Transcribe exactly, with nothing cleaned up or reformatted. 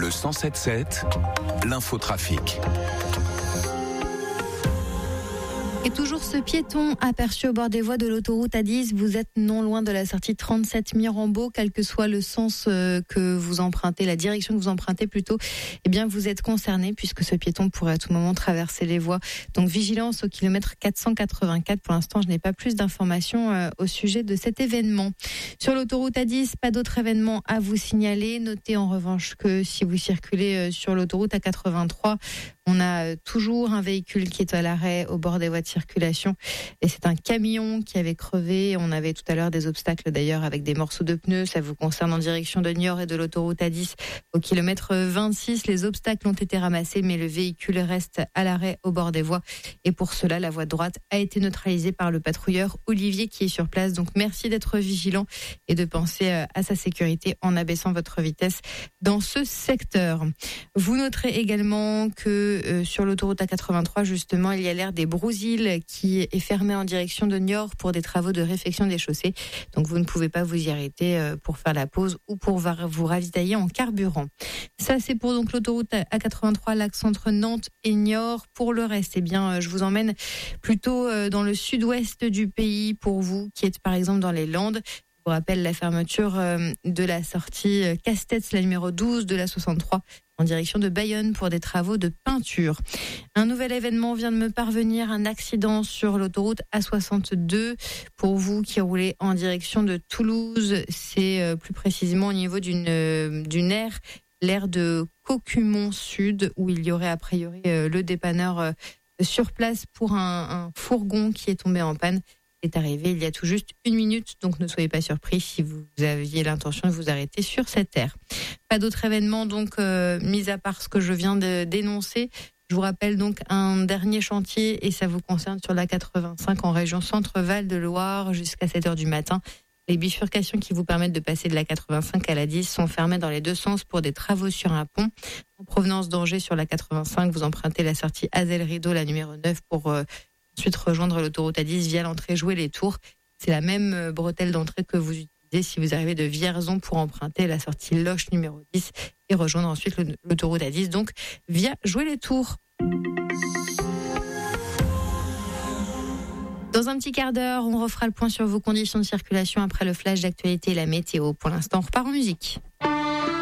Le cent sept sept, l'infotrafic. Et toujours ce piéton aperçu au bord des voies de l'autoroute A dix, vous êtes non loin de la sortie trente-sept Mirambeau, quel que soit le sens que vous empruntez, la direction que vous empruntez plutôt, eh bien vous êtes concerné puisque ce piéton pourrait à tout moment traverser les voies. Donc vigilance au kilomètre quatre cent quatre-vingt-quatre. Pour l'instant, je n'ai pas plus d'informations au sujet de cet événement. Sur l'autoroute A dix, pas d'autres événements à vous signaler. Notez en revanche que si vous circulez sur l'autoroute A quatre-vingt-trois, on a toujours un véhicule qui est à l'arrêt au bord des voies de circulation et c'est un camion qui avait crevé. On avait tout à l'heure des obstacles d'ailleurs avec des morceaux de pneus. Ça vous concerne en direction de Niort et de l'autoroute A dix au kilomètre vingt-six. Les obstacles ont été ramassés mais le véhicule reste à l'arrêt au bord des voies et pour cela la voie de droite a été neutralisée par le patrouilleur Olivier qui est sur place. Donc merci d'être vigilant et de penser à sa sécurité en abaissant votre vitesse dans ce secteur. Vous noterez également que euh, sur l'autoroute A quatre-vingt-trois justement il y a l'aire des Brousilles qui est fermée en direction de Niort pour des travaux de réfection des chaussées. Donc vous ne pouvez pas vous y arrêter euh, pour faire la pause ou pour vous ravitailler en carburant. Ça c'est pour donc l'autoroute A quatre-vingt-trois, l'axe entre Nantes et Niort. Pour le reste, eh bien je vous emmène plutôt euh, dans le sud-ouest du pays pour vous qui êtes par exemple dans les Landes. Je vous rappelle la fermeture de la sortie Castets, la numéro douze de la soixante-trois, en direction de Bayonne pour des travaux de peinture. Un nouvel événement vient de me parvenir, un accident sur l'autoroute A soixante-deux. Pour vous qui roulez en direction de Toulouse, c'est plus précisément au niveau d'une, d'une aire, l'aire de Cocumont Sud, où il y aurait a priori le dépanneur sur place pour un, un fourgon qui est tombé en panne. Est arrivé il y a tout juste une minute, donc ne soyez pas surpris si vous aviez l'intention de vous arrêter sur cette aire. Pas d'autres événements donc, euh, mis à part ce que je viens de dénoncer. Je vous rappelle donc un dernier chantier et ça vous concerne sur la quatre-vingt-cinq en région Centre-Val de Loire jusqu'à sept heures du matin. Les bifurcations qui vous permettent de passer de la quatre-vingt-cinq à la dix sont fermées dans les deux sens pour des travaux sur un pont. En provenance d'Angers sur la quatre-vingt-cinq, vous empruntez la sortie Azel-Rideau, la numéro neuf pour... Euh, ensuite rejoindre l'autoroute A dix via l'entrée Jouer les Tours. C'est la même bretelle d'entrée que vous utilisez si vous arrivez de Vierzon pour emprunter la sortie Loche numéro dix et rejoindre ensuite l'autoroute A dix, donc via Jouer les Tours. Dans un petit quart d'heure, on refera le point sur vos conditions de circulation après le flash d'actualité et la météo. Pour l'instant, on repart en musique.